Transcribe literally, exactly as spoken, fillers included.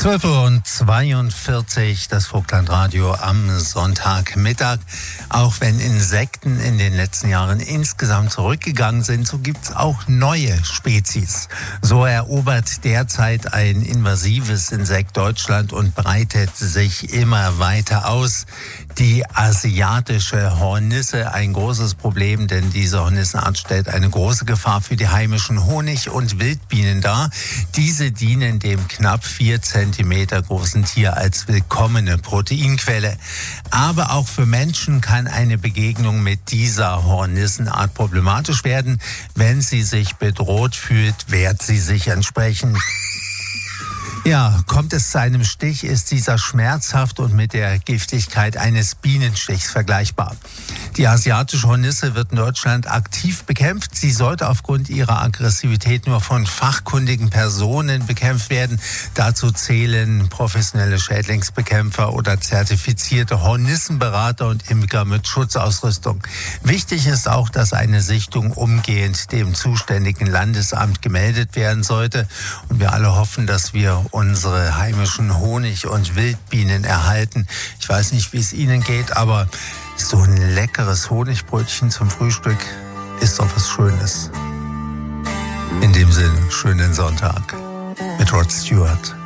zwölf Uhr zweiundvierzig, das Vogtlandradio am Sonntagmittag. Auch wenn Insekten in den letzten Jahren insgesamt zurückgegangen sind, so gibt's auch neue Spezies. So erobert derzeit ein invasives Insekt Deutschland und breitet sich immer weiter aus. Die asiatische Hornisse, ein großes Problem, denn diese Hornissenart stellt eine große Gefahr für die heimischen Honig- und Wildbienen dar. Diese dienen dem knapp vier Zentimeter großen Tier als willkommene Proteinquelle. Aber auch für Menschen kann eine Begegnung mit dieser Hornissenart problematisch werden. Wenn sie sich bedroht fühlt, wehrt sie sich entsprechend. Ja, kommt es zu einem Stich, ist dieser schmerzhaft und mit der Giftigkeit eines Bienenstichs vergleichbar. Die asiatische Hornisse wird in Deutschland aktiv bekämpft. Sie sollte aufgrund ihrer Aggressivität nur von fachkundigen Personen bekämpft werden. Dazu zählen professionelle Schädlingsbekämpfer oder zertifizierte Hornissenberater und Imker mit Schutzausrüstung. Wichtig ist auch, dass eine Sichtung umgehend dem zuständigen Landesamt gemeldet werden sollte. Und wir alle hoffen, dass wir unsere heimischen Honig- und Wildbienen erhalten. Ich weiß nicht, wie es Ihnen geht, aber so ein leckeres Honigbrötchen zum Frühstück ist doch was Schönes. In dem Sinne, schönen Sonntag mit Rod Stewart.